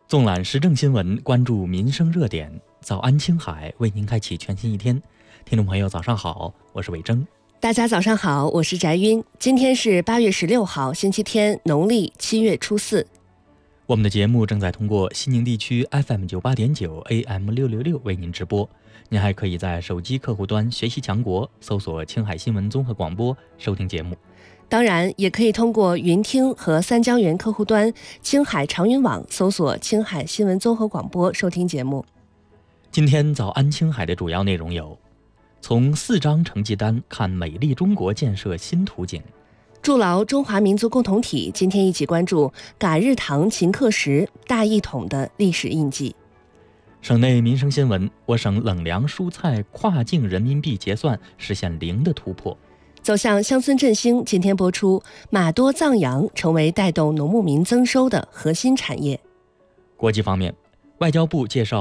纵览时政新闻，关注民生热点。早安青海为您开启全新一天。听众朋友早上好，我是伟征。 大家早上好，我是翟晕。今天是8月16号星期天，农历7月初4。 我们的节目正在通过西宁地区 FM 98.9 AM 666为您直播。您还可以在手机客户端学习强国搜索青海新闻综合广播收听节目。 当然也可以通过云听和三江源客户端、青海长云网搜索青海新闻综合广播收听节目。 今天早安青海的主要内容有：从4张成绩单看美丽中国建设新图景； 筑牢中华民族共同体，今天一起关注嘎日塘秦刻石大一统的历史印记。 省内民生新闻：我省冷粮蔬菜跨境人民币结算实现0的突破。 走向乡村振兴，今天播出马多藏羊成为带动农牧民增收的核心产业。 国际方面，外交部介绍